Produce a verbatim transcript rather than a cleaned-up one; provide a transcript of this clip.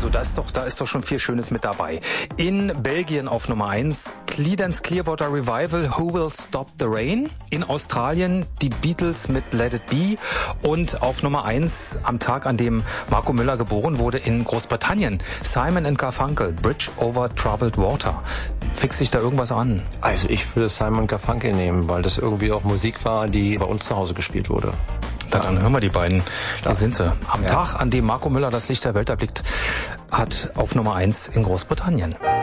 Also da ist doch, da ist doch schon viel Schönes mit dabei. In Belgien auf Nummer eins Creedence Clearwater Revival, Who Will Stop the Rain? In Australien die Beatles mit Let It Be. Und auf Nummer eins am Tag, an dem Marco Müller geboren wurde, in Großbritannien Simon and Garfunkel, Bridge over Troubled Water. Fixt sich da irgendwas an? Also ich würde Simon Garfunkel nehmen, weil das irgendwie auch Musik war, die bei uns zu Hause gespielt wurde. Na, dann hören wir die beiden. Da sind sie. Am ja. Tag, an dem Marco Müller das Licht der Welt erblickt hat, auf Nummer eins in Großbritannien.